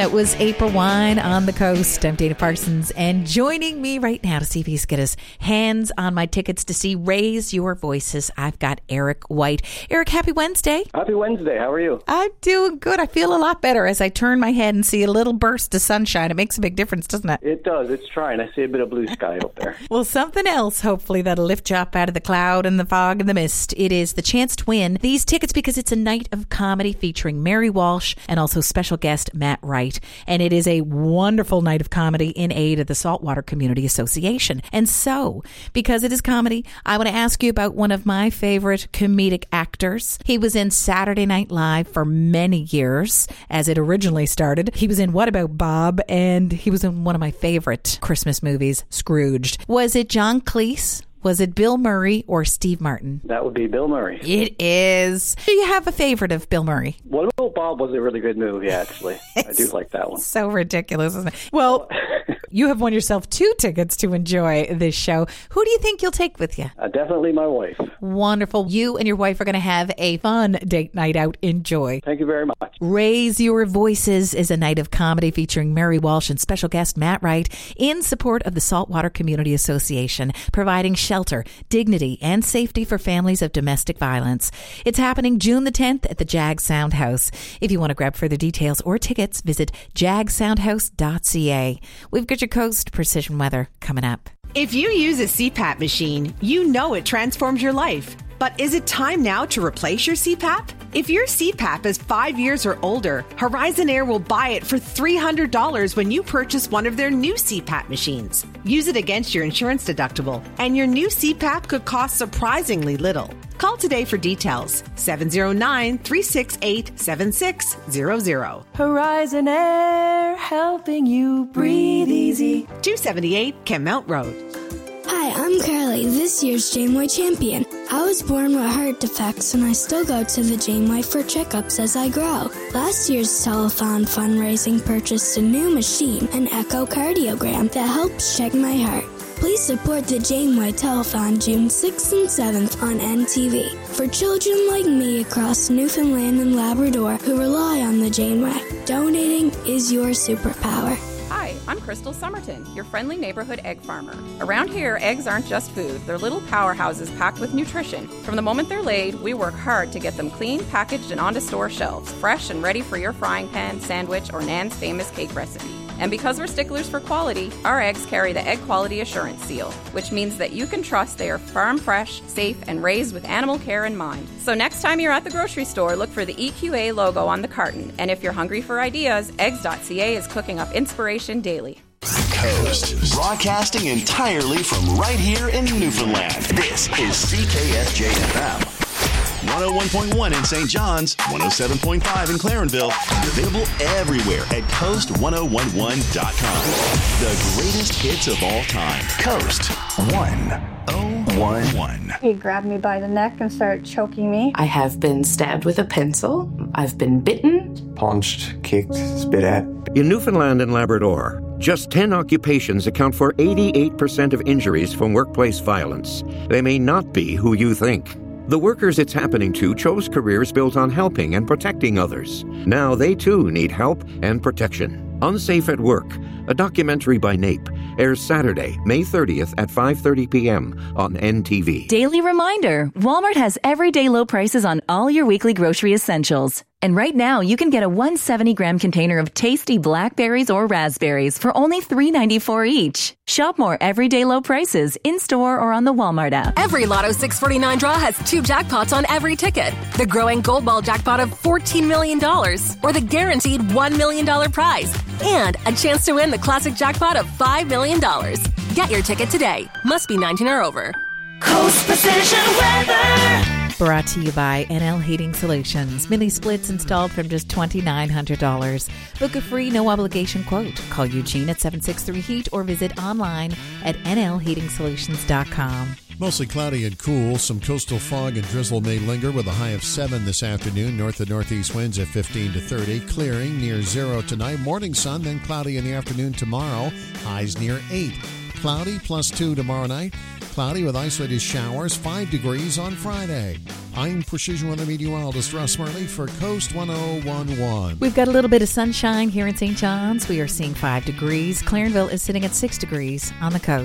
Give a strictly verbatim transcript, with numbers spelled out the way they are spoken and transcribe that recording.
That was April Wine on the Coast. I'm Dana Parsons, and joining me right now to see if he's got his hands on my tickets to see Raise Your Voices, I've got Eric White. Eric, happy Wednesday. Happy Wednesday. How are you? I'm doing good. I feel a lot better as I turn my head and see a little burst of sunshine. It makes a big difference, doesn't it? It does. It's trying. I see a bit of blue sky out there. Well, something else, hopefully, that'll lift you up out of the cloud and the fog and the mist. It is the chance to win these tickets because it's a night of comedy featuring Mary Walsh and also special guest Matt Wright. And it is a wonderful night of comedy in aid of the Saltwater Community Association. And so, because it is comedy, I want to ask you about one of my favorite comedic actors. He was in Saturday Night Live for many years, as it originally started. He was in What About Bob? And he was in one of my favorite Christmas movies, Scrooged. Was it John Cleese? Was it Bill Murray or Steve Martin? That would be Bill Murray. It is. Do you have a favorite of Bill Murray? What About Bob was a really good movie, actually. I do like that one. So ridiculous, isn't it? Well, you have won yourself two tickets to enjoy this show. Who do you think you'll take with you? Uh, definitely my wife. Wonderful. You and your wife are going to have a fun date night out. Enjoy. Thank you very much. Raise Your Voices is a night of comedy featuring Mary Walsh and special guest Matt Wright in support of the Saltwater Community Association, providing shelter, dignity, and safety for families of domestic violence. It's happening June the tenth at the Jag Sound House. If you want to grab further details or tickets, visit jag sound house dot c a. We've got your Coast Precision Weather coming up. If you use a C PAP machine, you know it transforms your life. But is it time now to replace your C PAP? If your C PAP is five years or older, Horizon Air will buy it for three hundred dollars when you purchase one of their new C PAP machines. Use it against your insurance deductible, and your new C PAP could cost surprisingly little. Call today for details. seven oh nine, three six eight, seven six zero zero. Horizon Air, helping you breathe easy. two seventy-eight Kenmount Road. Hi, I'm Carly, this year's Janeway champion. I was born with heart defects, and I still go to the Janeway for checkups as I grow. Last year's telethon fundraising purchased a new machine, an echocardiogram, that helps check my heart. Please support the Janeway Telethon June sixth and seventh on N T V. For children like me across Newfoundland and Labrador who rely on the Janeway, donating is your superpower. Hi, I'm Crystal Somerton, your friendly neighborhood egg farmer. Around here, eggs aren't just food, they're little powerhouses packed with nutrition. From the moment they're laid, we work hard to get them clean, packaged, and onto store shelves, fresh and ready for your frying pan, sandwich, or Nan's famous cake recipe. And because we're sticklers for quality, our eggs carry the Egg Quality Assurance Seal, which means that you can trust they are farm fresh, safe, and raised with animal care in mind. So next time you're at the grocery store, look for the E Q A logo on the carton. And if you're hungry for ideas, eggs dot c a is cooking up inspiration daily. Coast, broadcasting entirely from right here in Newfoundland. This is C K S J F M. one oh one point one in Saint John's, one oh seven point five in Clarenville, and available everywhere at coast ten eleven dot com. The greatest hits of all time. Coast one oh one one. He grabbed me by the neck and started choking me. I have been stabbed with a pencil. I've been bitten. Punched, kicked, spit at. In Newfoundland and Labrador, just ten occupations account for eighty-eight percent of injuries from workplace violence. They may not be who you think. The workers it's happening to chose careers built on helping and protecting others. Now they too need help and protection. Unsafe at Work, a documentary by NAPE, airs Saturday, May thirtieth at five thirty p.m. on N T V. Daily reminder, Walmart has everyday low prices on all your weekly grocery essentials. And right now, you can get a one hundred seventy gram container of tasty blackberries or raspberries for only three ninety-four each. Shop more everyday low prices in-store or on the Walmart app. Every Lotto six forty-nine draw has two jackpots on every ticket. The growing Gold Ball jackpot of fourteen million dollars or the guaranteed one million dollars prize. And a chance to win the classic jackpot of five million dollars. Get your ticket today. Must be nineteen or over. Coast Precision Weather. Brought to you by N L Heating Solutions. Mini splits installed from just two thousand nine hundred dollars. Book a free, no-obligation quote. Call Eugene at seven six three heat or visit online at N L heating solutions dot com. Mostly cloudy and cool. Some coastal fog and drizzle may linger with a high of seven this afternoon. North and northeast winds at fifteen to thirty. Clearing near zero tonight. Morning sun, then cloudy in the afternoon tomorrow. Highs near eight. Cloudy plus two tomorrow night. Cloudy with isolated showers, five degrees on Friday. I'm Precision Weather Meteorologist Russ Marley for Coast one oh one point one. We've got a little bit of sunshine here in Saint John's. We are seeing five degrees. Clarenville is sitting at six degrees on the coast.